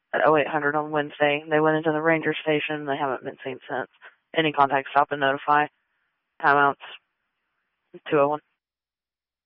at 0800 on Wednesday. They went into the ranger station. They haven't been seen since. Any contact, stop and notify. Timeouts 201.